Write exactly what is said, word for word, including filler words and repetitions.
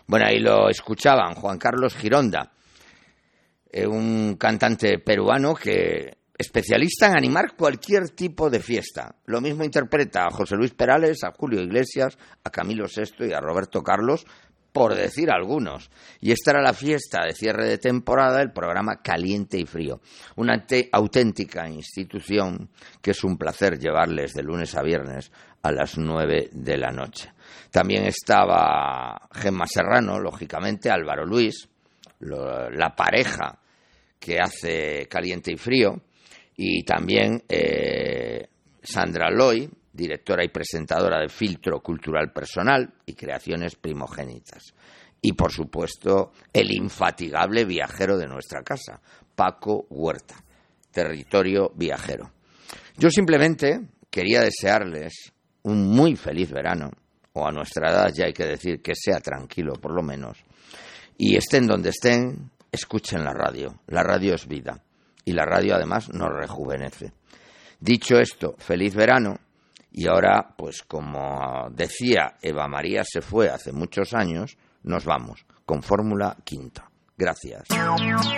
Bueno, ahí lo escuchaban Juan Carlos Gironda, eh, un cantante peruano que especialista en animar cualquier tipo de fiesta. Lo mismo interpreta a José Luis Perales, a Julio Iglesias, a Camilo Sesto y a Roberto Carlos, por decir algunos. Y esta era la fiesta de cierre de temporada del programa Caliente y Frío, una auténtica institución que es un placer llevarles de lunes a viernes a las nueve de la noche. También estaba Gemma Serrano, lógicamente, Álvaro Luis, lo, la pareja que hace Caliente y Frío, y también eh, Sandra Loy, directora y presentadora de Filtro Cultural Personal y Creaciones Primogénitas. Y, por supuesto, el infatigable viajero de nuestra casa, Paco Huerta, Territorio Viajero. Yo simplemente quería desearles un muy feliz verano, o a nuestra edad ya hay que decir que sea tranquilo por lo menos, y estén donde estén, escuchen la radio. La radio es vida, y la radio además nos rejuvenece. Dicho esto, feliz verano. Y ahora, pues como decía Eva María se fue hace muchos años, nos vamos con Fórmula Quinta. Gracias.